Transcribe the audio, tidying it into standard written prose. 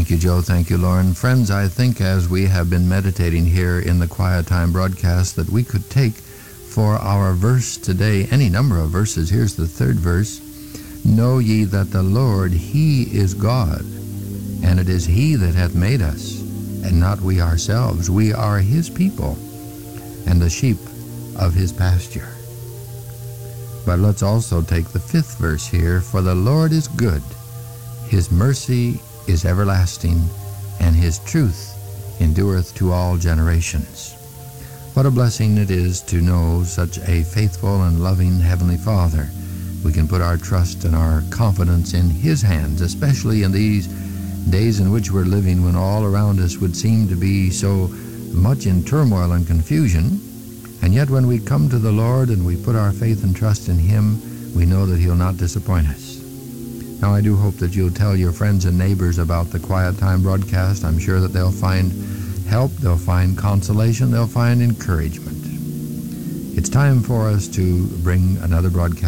Thank you, Joe. Thank you, Lauren. Friends, I think as we have been meditating here in the Quiet Time broadcast that we could take for our verse today any number of verses. Here's the third verse. Know ye that the Lord, He is God, and it is He that hath made us, and not we ourselves. We are His people, and the sheep of His pasture. But let's also take the fifth verse here. For the Lord is good, His mercy is everlasting, and His truth endureth to all generations. What a blessing it is to know such a faithful and loving Heavenly Father. We can put our trust and our confidence in His hands, especially in these days in which we're living, when all around us would seem to be so much in turmoil and confusion. And yet when we come to the Lord and we put our faith and trust in Him, we know that He'll not disappoint us. Now, I do hope that you'll tell your friends and neighbors about the Quiet Time broadcast. I'm sure that they'll find help, they'll find consolation, they'll find encouragement. It's time for us to bring another broadcast